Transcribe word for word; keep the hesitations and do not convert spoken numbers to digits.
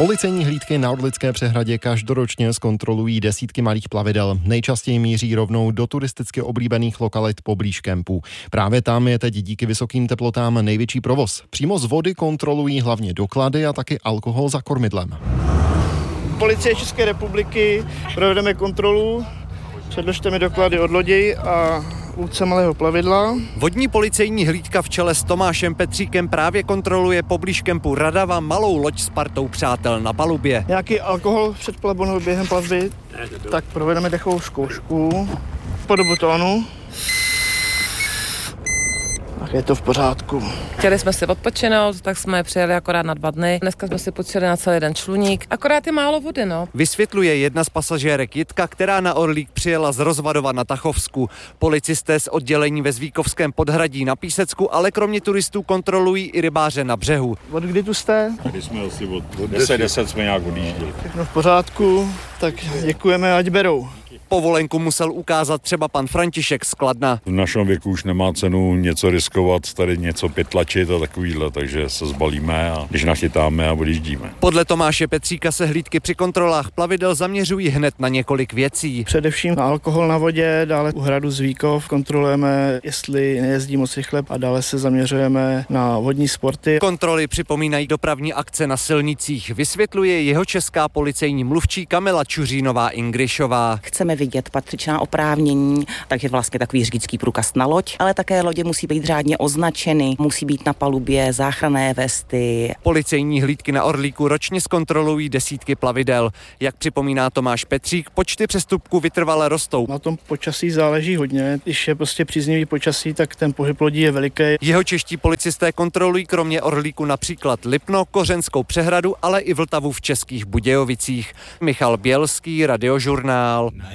Policejní hlídky na Orlické přehradě každoročně zkontrolují desítky malých plavidel. Nejčastěji míří rovnou do turisticky oblíbených lokalit poblíž kempů. Právě tam je teď díky vysokým teplotám největší provoz. Přímo z vody kontrolují hlavně doklady a taky alkohol za kormidlem. Policie České republiky, provedeme kontrolu, předložte mi doklady od lodi a vůdce malého plavidla. Vodní policejní hlídka v čele s Tomášem Petříkem právě kontroluje poblíž kempu Radava malou loď s partou přátel na palubě. Nějaký alkohol před plavbou nebo během plavby, tak provedeme dechovou zkoušku po dobu tónu. Tak je to v pořádku. Chtěli jsme si odpočinout, tak jsme přijeli akorát na dva dny. Dneska jsme si počili na celý den čluník. Akorát je málo vody, no. Vysvětluje jedna z pasažérek Jitka, která na Orlík přijela z Rozvadova na Tachovsku. Policisté z oddělení ve Zvíkovském podhradí na Písecku, ale kromě turistů kontrolují i rybáře na břehu. Od kdy tu jste? Tady jsme asi od deset deset jsme nějak odjížděli. Všechno v pořádku, tak děkujeme, ať berou. Povolenku musel ukázat třeba pan František z Kladna. V našem věku už nemá cenu něco riskovat, tady něco pětlačit a takovýhle, takže se zbalíme a když nachytáme a odjíždíme. Podle Tomáše Petříka se hlídky při kontrolách plavidel zaměřují hned na několik věcí. Především na alkohol na vodě, dále u hradu Zvíkov kontrolujeme, jestli nejezdí moc rychle a dále se zaměřujeme na vodní sporty. Kontroly připomínají dopravní akce na silnicích, vysvětluje jihočeská policejní mluvčí Kamila Čuřínová-Ingrišová. Chceme vidět patřičná oprávnění, takže vlastně takový řidičský průkaz na loď, ale také lodě musí být řádně označeny, musí být na palubě záchranné vesty. Policejní hlídky na Orlíku ročně zkontrolují desítky plavidel. Jak připomíná Tomáš Petřík, počty přestupků vytrvale rostou. Na tom počasí záleží hodně. Když je prostě příznivý počasí, tak ten pohyb lodí je veliký. Jihočeští policisté kontrolují kromě Orlíku například Lipno, Kořenskou přehradu, ale i Vltavu v Českých Budějovicích. Michal Bělský, Radiožurnál.